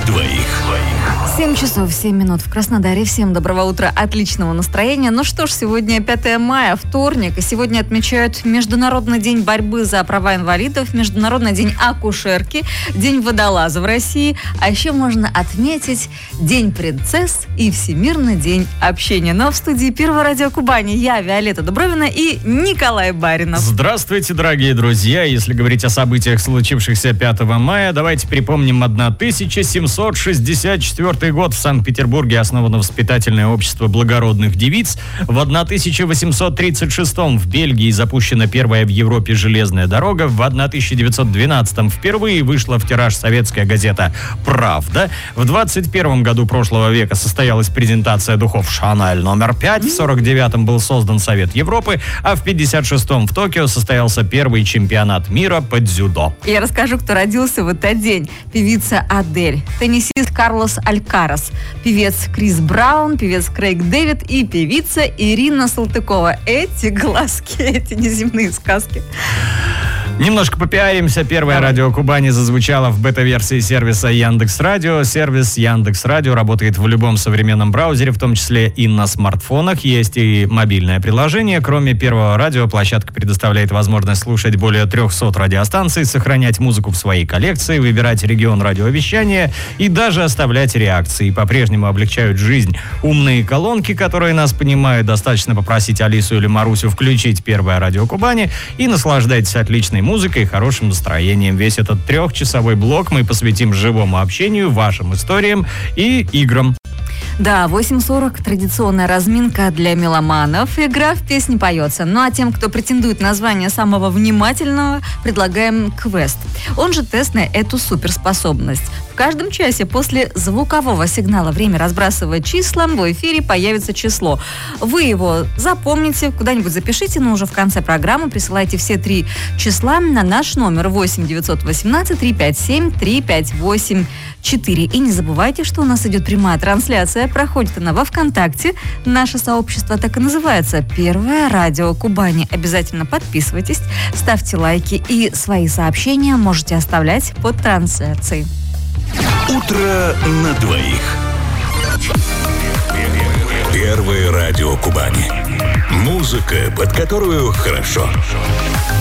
двоих. 7 часов 7 минут в Краснодаре. Всем доброго утра, отличного настроения. Ну что ж, сегодня 5 мая, вторник, и сегодня отмечают Международный день борьбы за права инвалидов, Международный день акушерки, День водолаза в России, а еще можно отметить День принцесс и Всемирный день общения. Но в студии Первого радио Кубани я, Виолетта Дубровина, и Николай Баринов. Здравствуйте, дорогие друзья. Если говорить о событиях, случившихся 5 мая, давайте припомним 1764 год. В Санкт-Петербурге основано воспитательное общество благородных девиц. В 1836 в Бельгии запущена первая в Европе железная дорога. В 1912 впервые вышла в тираж советская газета «Правда». В 21 году прошлого века состоялась презентация духов «Шанель номер 5». В 49 был создан Совет Европы, а в 56-м в Токио состоялся первый чемпионат мира по дзюдо. Я расскажу, кто родился в этот день. Певица Адель, теннисист Карлос Алькарас, певец Крис Браун, певец Крейг Дэвид и певица Ирина Салтыкова. Эти глазки, эти неземные сказки. Немножко попиаримся. Первое радио Кубани зазвучало в бета-версии сервиса Яндекс.Радио. Сервис Яндекс.Радио работает в любом современном браузере, в том числе и на смартфонах. Есть и мобильное приложение. Кроме Первого радио, площадка предоставляет возможность слушать более 300 радиостанций, сохранять музыку в своей коллекции, выбирать регион радиовещания и даже оставлять реакции. По-прежнему облегчают жизнь умные колонки, которые нас понимают. Достаточно попросить Алису или Марусю включить Первое радио Кубани и наслаждайтесь отличной музыкой и хорошим настроением. Весь этот 3-часовой блок мы посвятим живому общению, вашим историям и играм. Да, 8:40 традиционная разминка для меломанов. Игра в песни поется. Ну а тем, кто претендует на звание самого внимательного, предлагаем квест. Он же тест на эту суперспособность. В каждом часе после звукового сигнала «Время разбрасывать числа» в эфире появится число. Вы его запомните, куда-нибудь запишите, но уже в конце программы присылайте все 3 числа на наш номер 8 918 357 3584. И не забывайте, что у нас идет прямая трансляция. Проходит она во ВКонтакте. Наше сообщество так и называется — Первое радио Кубани. Обязательно подписывайтесь, ставьте лайки и свои сообщения можете оставлять под трансляцией. Утро на двоих. Первое радио Кубани. Музыка, под которую хорошо.